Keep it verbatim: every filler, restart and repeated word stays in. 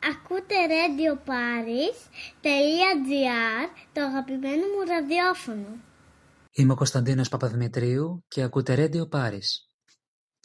Ακούτε Radio Paris τελεία τζι άρ, το αγαπημένο μου ραδιόφωνο. Είμαι ο Κωνσταντίνος Παπαδημητρίου και ακούτε Radio Paris.